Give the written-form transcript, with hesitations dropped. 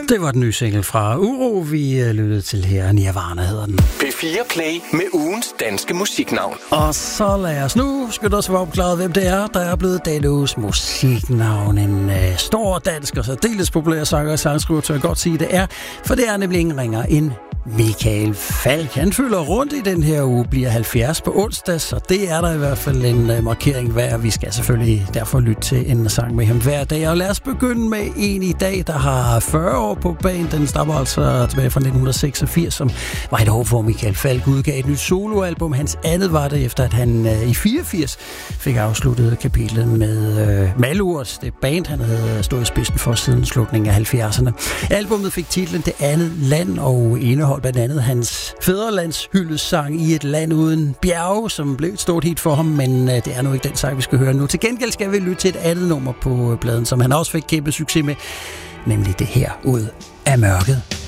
Det var den nye single fra Uro, vi lyttede til her. Nirvana hedder den. P4 Play med ugens danske musiknavn. Og så lad os nu skynde os være opklaret, hvem det er, der er blevet denne uges musiknavn. En stor dansk og særdeles populær sanger og sangskriver, tør jeg godt sige det er. For det er nemlig ingen ringer end Michael Falch. Han fylder rundt i den her uge, bliver 70 på onsdag, så det er der i hvert fald en markering værd. Vi skal selvfølgelig derfor lytte til en sang med ham hver dag. Og lad os begynde med en i dag, der har 40 år på banen. Den stammer altså tilbage fra 1986, som var et år, hvor Michael Falch udgav et nyt soloalbum. Hans andet var det, efter at han i 84 fik afsluttet kapitlet med Malurt, det band, han havde stået i spidsen for siden slutningen af 70'erne. Albummet fik titlen Det andet land og indeholdt blandt andet hans fædrelands hyldesang I et land uden bjerge, som blev et stort hit for ham, men det er nu ikke den sang, vi skal høre nu. Til gengæld skal vi lytte til et andet nummer på pladen, som han også fik kæmpe succes med, nemlig det her Ud af mørket.